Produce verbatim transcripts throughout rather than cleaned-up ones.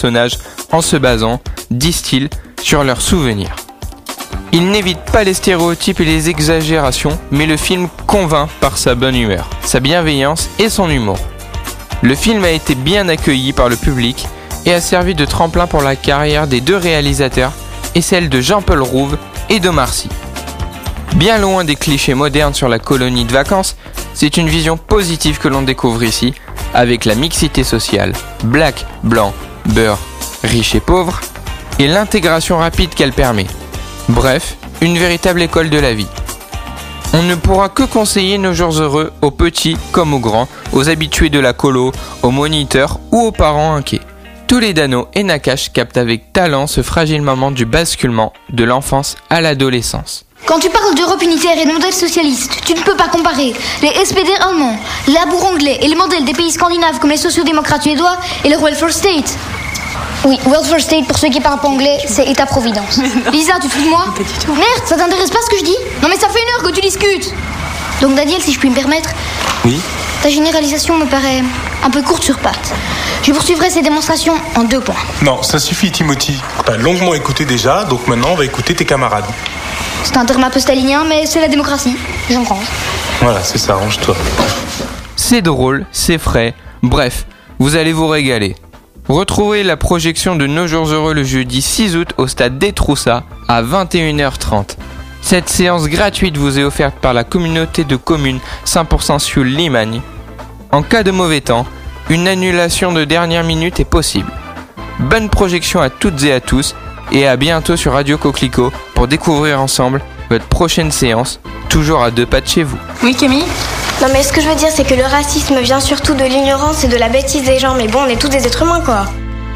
personnages en se basant, disent-ils, sur leurs souvenirs. Il n'évite pas les stéréotypes et les exagérations, mais le film convainc par sa bonne humeur, sa bienveillance et son humour. Le film a été bien accueilli par le public et a servi de tremplin pour la carrière des deux réalisateurs et celle de Jean-Paul Rouve et d'Omar Sy. Bien loin des clichés modernes sur la colonie de vacances, c'est une vision positive que l'on découvre ici, avec la mixité sociale, black, blanc, beurre, riche et pauvre, et l'intégration rapide qu'elle permet. Bref, une véritable école de la vie. On ne pourra que conseiller Nos Jours Heureux aux petits comme aux grands, aux habitués de la colo, aux moniteurs ou aux parents inquiets. Toledano et Nakache captent avec talent ce fragile moment du basculement de l'enfance à l'adolescence. Quand tu parles d'Europe unitaire et de modèle socialiste, tu ne peux pas comparer les S P D allemands, les Labour anglais et les modèles des pays scandinaves comme les sociodémocrates suédois et le welfare state. Oui, welfare state, pour ceux qui parlent pas anglais, c'est État-providence. Lisa, tu te fous de moi? Pas du tout. Merde, ça t'intéresse pas ce que je dis? Non mais ça fait une heure que tu discutes. Donc Daniel, si je puis me permettre, Oui. ta généralisation me paraît un peu courte sur pattes. Je poursuivrai ces démonstrations en deux points. Non, ça suffit, Timothy. T'as longuement écouté déjà, donc maintenant on va écouter tes camarades. C'est un terme un peu stalinien, mais c'est la démocratie. J'en range. Voilà, c'est ça, range-toi. C'est drôle, c'est frais, bref, vous allez vous régaler. Retrouvez la projection de Nos Jours Heureux le jeudi six août au stade des Troussas à vingt et une heures trente. Cette séance gratuite vous est offerte par la communauté de communes cent pour cent Sioule Limagne. En cas de mauvais temps, une annulation de dernière minute est possible. Bonne projection à toutes et à tous et à bientôt sur Radio Coquelicot pour découvrir ensemble votre prochaine séance, toujours à deux pas de chez vous. Oui, Camille? Non mais ce que je veux dire c'est que le racisme vient surtout de l'ignorance et de la bêtise des gens. Mais bon, on est tous des êtres humains quoi.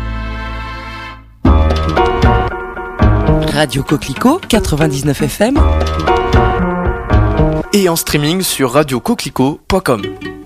Radio Coquelicot quatre-vingt-dix-neuf F M et en streaming sur radio coquelicot point com.